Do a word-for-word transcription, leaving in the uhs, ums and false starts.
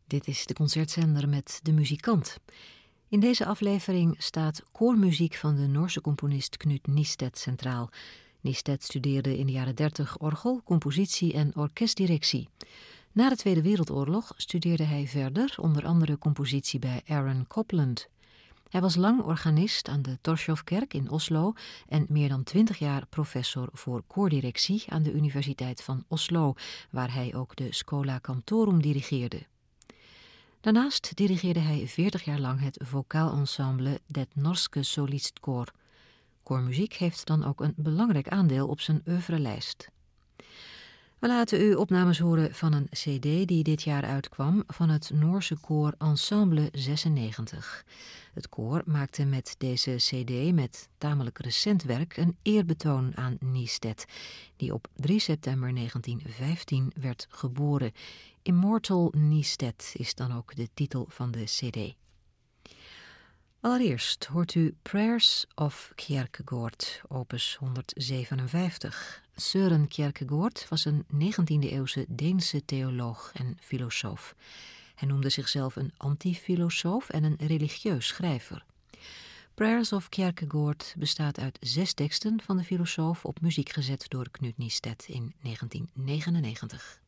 Dit is de concertzender met De Muzikant. In deze aflevering staat koormuziek van de Noorse componist Knut Nystedt centraal. Nystedt studeerde in de jaren dertig orgel, compositie en orkestdirectie. Na de Tweede Wereldoorlog studeerde hij verder, onder andere compositie bij Aaron Copland. Hij was lang organist aan de Torshov-kerk in Oslo en meer dan twintig jaar professor voor koordirectie aan de Universiteit van Oslo, waar hij ook de Schola Cantorum dirigeerde. Daarnaast dirigeerde hij veertig jaar lang het vocaalensemble Det Norske Solistkor. Koormuziek heeft dan ook een belangrijk aandeel op zijn oeuvrelijst. We laten u opnames horen van een cd die dit jaar uitkwam van het Noorse koor Ensemble zesennegentig. Het koor maakte met deze cd met tamelijk recent werk een eerbetoon aan Nystedt, die op drie september negentien vijftien werd geboren. Immortal Nystedt is dan ook de titel van de cd. Allereerst hoort u Prayers of Kierkegaard, opus honderdzevenenvijftig. Søren Kierkegaard was een negentiende-eeuwse Deense theoloog en filosoof. Hij noemde zichzelf een antifilosoof en een religieus schrijver. Prayers of Kierkegaard bestaat uit zes teksten van de filosoof op muziek gezet door Knut Nystedt in negentien negenennegentig.